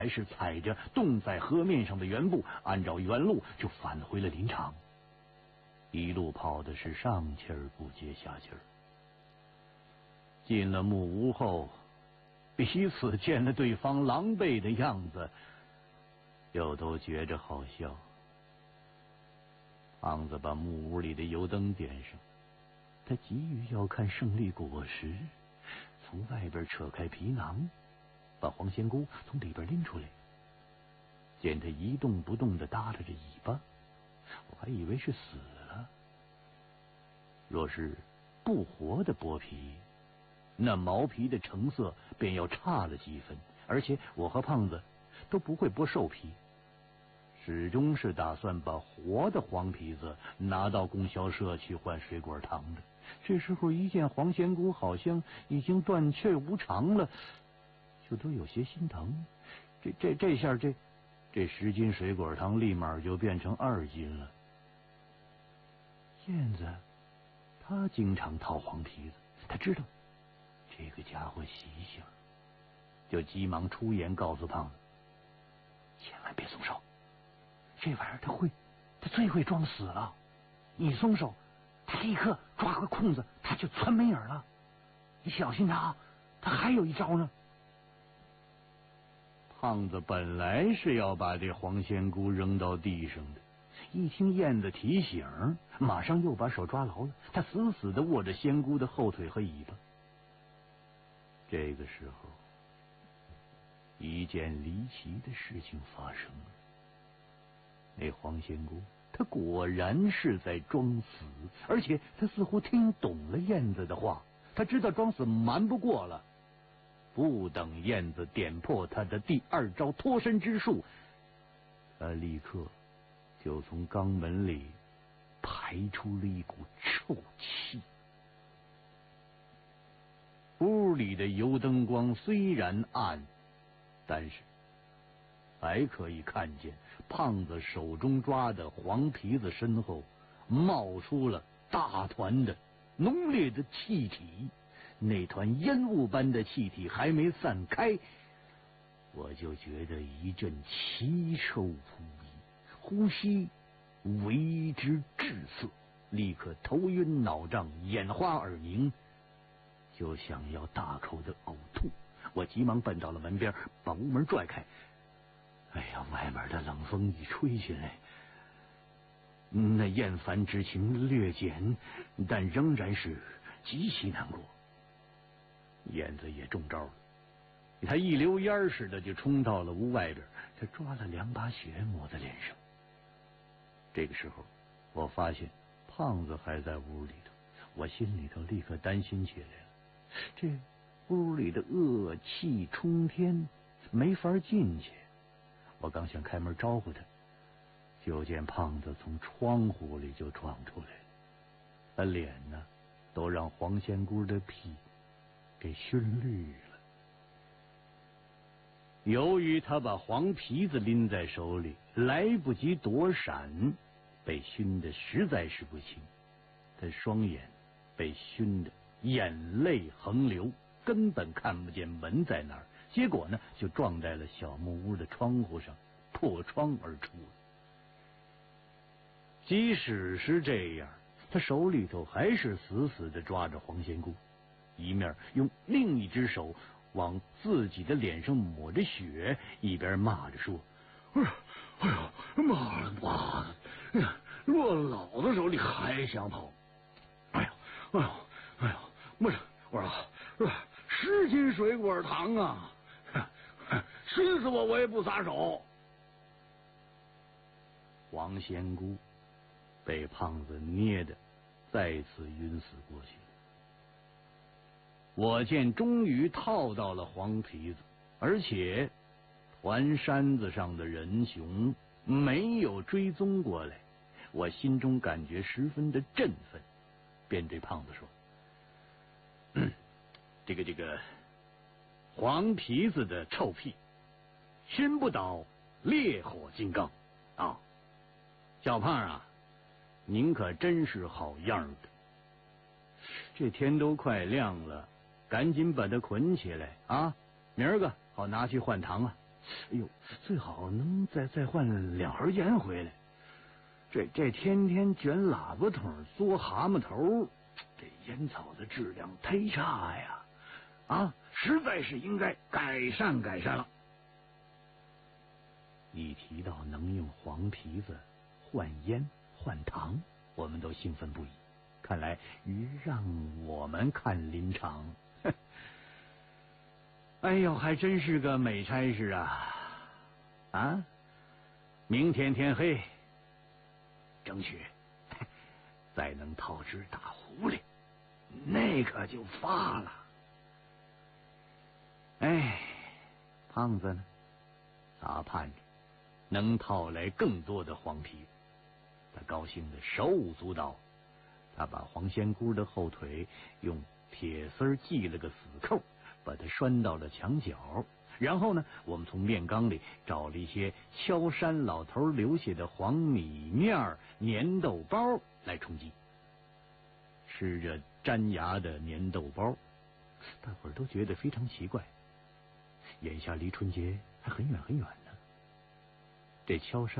还是踩着冻在河面上的原步，按照原路就返回了林场。一路跑的是上气儿不接下气儿。进了木屋后，彼此见了对方狼狈的样子，又都觉着好笑。胖子把木屋里的油灯点上，他急于要看胜利果实，从外边扯开皮囊，把黄仙姑从里边拎出来。见他一动不动地耷拉着尾巴，我还以为是死了。若是不活的剥皮，那毛皮的成色便要差了几分，而且我和胖子都不会剥兽皮，始终是打算把活的黄皮子拿到供销社去换水果糖的。这时候一见黄仙姑好像已经断气无常了，就都有些心疼。这下这10斤水果糖立马就变成2斤了。燕子他经常掏黄皮子，他知道这个家伙习性，就急忙出言告诉胖子，千万别松手，这玩意儿他最会装死了，你松手，他立刻抓个空子，他就窜没影了。你小心他啊，他还有一招呢。胖子本来是要把这黄仙姑扔到地上的，一听燕子提醒，马上又把手抓牢了，他死死地握着仙姑的后腿和尾巴。这个时候，一件离奇的事情发生了。那黄仙姑她果然是在装死，而且她似乎听懂了燕子的话，她知道装死瞒不过了。不等燕子点破她的第2招脱身之术，她立刻就从肛门里排出了一股臭气。屋里的油灯光虽然暗，但是还可以看见胖子手中抓的黄皮子身后冒出了大团的浓烈的气体。那团烟雾般的气体还没散开，我就觉得一阵奇臭扑鼻，呼吸为之滞涩，立刻头晕脑胀，眼花耳鸣，就想要大口的呕吐。我急忙奔到了门边，把屋门拽开。哎呀，外面的冷风一吹进来，那厌烦之情略减，但仍然是极其难过。燕子也中招了，他一溜烟似的就冲到了屋外边，他抓了2把血抹在脸上。这个时候我发现胖子还在屋里头，我心里头立刻担心起来了。这屋里的恶气冲天，没法进去。我刚想开门招呼他，就见胖子从窗户里就闯出来了，他脸呢都让黄仙姑的屁给熏绿了。由于他把黄皮子拎在手里，来不及躲闪，被熏得实在是不轻。他双眼被熏得眼泪横流，根本看不见门在哪儿，结果呢就撞在了小木屋的窗户上，破窗而出了。即使是这样，他手里头还是死死地抓着黄仙姑，一面用另一只手往自己的脸上抹着血，一边骂着说：“哎呦，妈了妈的！落老子手里还想跑！哎呦，不是，我说10斤水果糖啊，熏死我也不撒手！”黄仙姑被胖子捏得再次晕死过去。我见终于套到了黄皮子，而且团山子上的人熊没有追踪过来，我心中感觉十分的振奋，便对胖子说：“这个黄皮子的臭屁熏不倒烈火金刚啊！小胖啊，您可真是好样的！这天都快亮了，赶紧把它捆起来啊！明儿个好拿去换糖啊！ 哎呦，最好能再换2盒烟回来。这天天卷喇叭筒嘬蛤蟆头，这烟草的质量忒差呀！啊，实在是应该改善了。一提到能用黄皮子换烟换糖，我们都兴奋不已。看来于让我们看林场，哎呦，还真是个美差事啊！啊，明天天黑，争取再能套只大狐狸，那可就发了。哎，胖子呢？他盼着能套来更多的黄皮，他高兴的手舞足蹈。他把黄仙姑的后腿用铁丝系了个死扣，把它拴到了墙角。然后呢，我们从面缸里找了一些敲山老头留下的黄米面、粘豆包来充饥。吃着粘牙的粘豆包，大伙儿都觉得非常奇怪。眼下离春节还很远呢，这敲山